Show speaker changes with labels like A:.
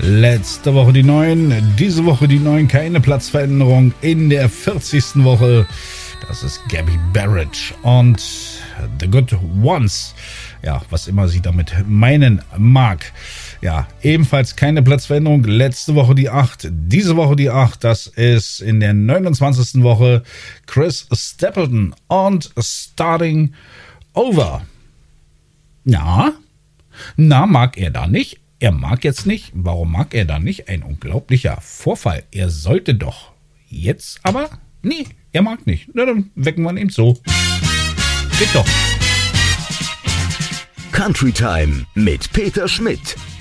A: Letzte Woche die 9, diese Woche die 9, keine Platzveränderung in der 40. Woche. Das ist Gabby Barrett und The Good Ones. Ja, was immer sie damit meinen mag. Ja, ebenfalls keine Platzveränderung. Letzte Woche die 8, diese Woche die 8. Das ist in der 29. Woche Chris Stapleton und Starting Over. Ja, mag er da nicht? Er mag jetzt nicht. Warum mag er da nicht? Ein unglaublicher Vorfall. Er sollte doch. Jetzt aber? Nee, er mag nicht. Na, dann wecken wir ihn eben so. Geht doch.
B: Country Time mit Peter Schmidt.